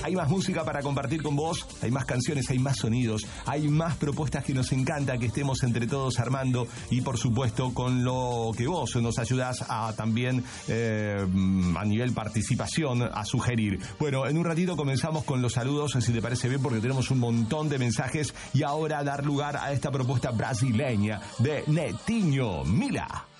Hay más música para compartir con vos, hay más canciones, hay más sonidos, hay más propuestas que nos encanta que estemos entre todos armando y por supuesto con lo que vos nos ayudás a también a nivel participación a sugerir. Bueno, en un ratito comenzamos con los saludos, si te parece bien, porque tenemos un montón de mensajes y ahora dar lugar a esta propuesta brasileña de Netinho Mila.